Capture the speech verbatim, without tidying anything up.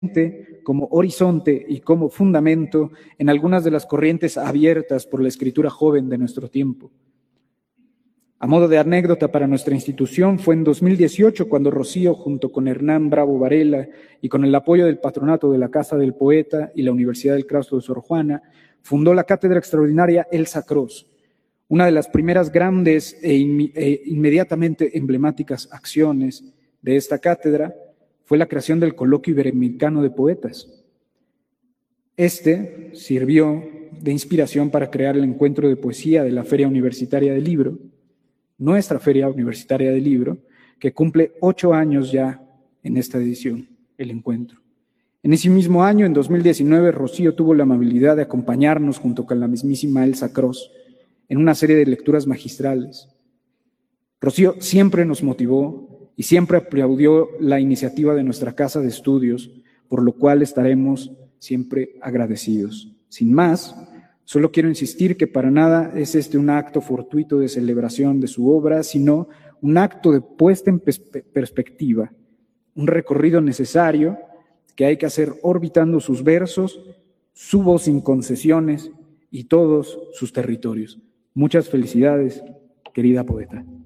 como horizonte y como fundamento en algunas de las corrientes abiertas por la escritura joven de nuestro tiempo. A modo de anécdota para nuestra institución, fue en dos mil dieciocho cuando Rocío, junto con Hernán Bravo Varela y con el apoyo del Patronato de la Casa del Poeta y la Universidad del Claustro de Sor Juana, fundó la cátedra extraordinaria Elsa Cross, una de las primeras grandes e, in, e inmediatamente emblemáticas acciones de esta cátedra fue la creación del Coloquio Iberoamericano de Poetas. Este sirvió de inspiración para crear el encuentro de poesía de la Feria Universitaria del Libro, nuestra Feria Universitaria del Libro, que cumple ocho años ya en esta edición, el encuentro. En ese mismo año, en dos mil diecinueve, Rocío tuvo la amabilidad de acompañarnos junto con la mismísima Elsa Cross en una serie de lecturas magistrales. Rocío siempre nos motivó y siempre aplaudió la iniciativa de nuestra casa de estudios, por lo cual estaremos siempre agradecidos. Sin más, solo quiero insistir que para nada es este un acto fortuito de celebración de su obra, sino un acto de puesta en perspectiva, un recorrido necesario que hay que hacer orbitando sus versos, su voz sin concesiones y todos sus territorios. Muchas felicidades, querida poeta.